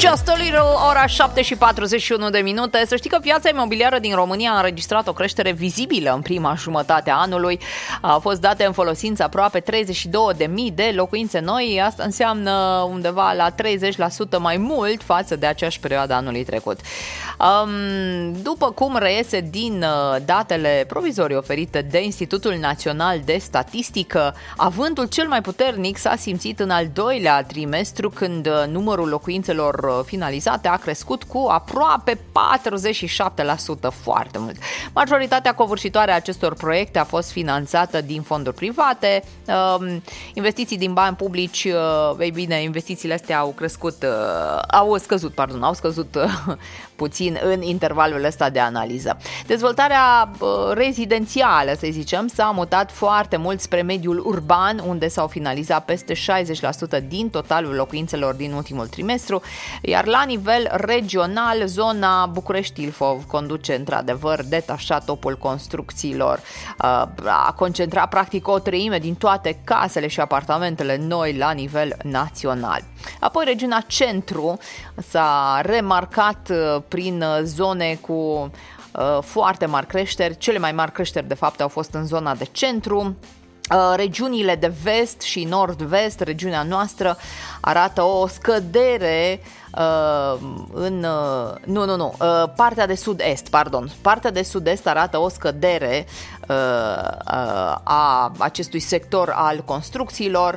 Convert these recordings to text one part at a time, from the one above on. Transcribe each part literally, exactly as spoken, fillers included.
Just a little, ora șapte și patruzeci și unu de minute. Să știi că piața imobiliară din România a înregistrat o creștere vizibilă în prima jumătate a anului. Au fost date în folosință aproape treizeci și două de mii de locuințe noi. Asta înseamnă undeva la treizeci la sută mai mult față de aceeași perioadă anului trecut. După cum reiese din datele provizorii oferite de Institutul Național de Statistică, avântul cel mai puternic s-a simțit în al doilea trimestru, când numărul locuințelor finalizate a crescut cu aproape patruzeci și șapte la sută, foarte mult. Majoritatea covârșitoare a acestor proiecte a fost finanțată din fonduri private, investiții din bani publici. Ei bine, investițiile astea au crescut, au scăzut, pardon, au scăzut puțin în intervalul ăsta de analiză. Dezvoltarea rezidențială, să zicem, s-a mutat foarte mult spre mediul urban, unde s-au finalizat peste șaizeci la sută din totalul locuințelor din ultimul trimestru, iar la nivel regional, zona București-Ilfov conduce într-adevăr detașat topul construcțiilor. A concentrat practic o treime din toate casele și apartamentele noi la nivel național. Apoi regiunea centru s-a remarcat prin zone cu uh, foarte mari creșteri. Cele mai mari creșteri de fapt au fost în zona de centru. Uh, regiunile de vest și nord-vest, regiunea noastră, arată o scădere uh, în... Uh, nu, nu, nu, uh, partea de sud-est, pardon. Partea de sud-est arată o scădere uh, uh, a acestui sector al construcțiilor.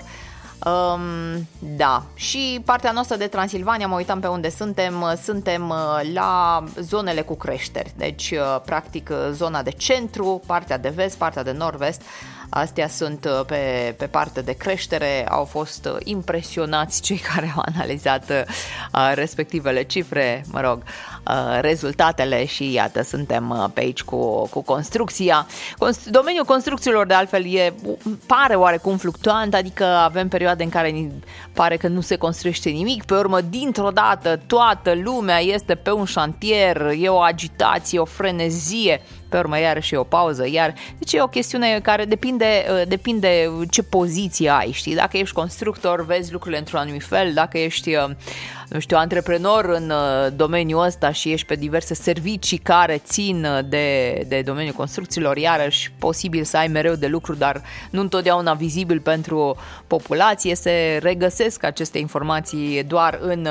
Um, da, și partea noastră de Transilvania, mă uitam pe unde suntem, suntem la zonele cu creșteri, deci practic zona de centru, partea de vest, partea de nord-vest, astea sunt pe, pe parte de creștere. Au fost impresionați cei care au analizat uh, respectivele cifre, mă rog, uh, rezultatele, și iată, suntem pe aici cu, cu construcția. Const- domeniul construcțiilor, de altfel, e, pare oarecum fluctuant, adică avem perioade în care pare că nu se construiește nimic, pe urmă, dintr-o dată, toată lumea este pe un șantier, e o agitație, o frenezie, pe urmă iarăși e o pauză, iar deci e o chestiune care depinde, depinde ce poziție ai, știi? Dacă ești constructor, vezi lucrurile într-un anumit fel, dacă ești, nu știu, antreprenor în domeniul ăsta și ești pe diverse servicii care țin de, de domeniul construcțiilor, iarăși posibil să ai mereu de lucru, dar nu întotdeauna vizibil pentru populație. Se regăsesc aceste informații doar în,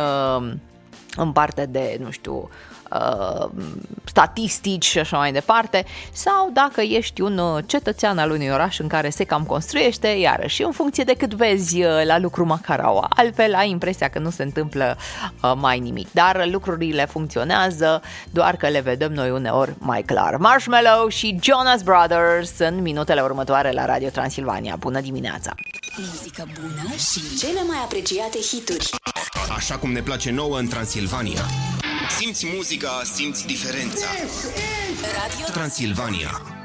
în parte de, nu știu, Uh, statistici și așa mai departe, sau dacă ești un cetățean al unui oraș în care se cam construiește, iarăși în funcție de cât vezi la lucru Macaraua, altfel ai impresia că nu se întâmplă uh, mai nimic, dar lucrurile funcționează, doar că le vedem noi uneori mai clar. Marshmello și Jonas Brothers în minutele următoare la Radio Transilvania. Bună dimineața! Muzică bună și cele mai apreciate hituri, așa cum ne place nouă în Transilvania. Simți muzica, simți diferența. Radio Transilvania.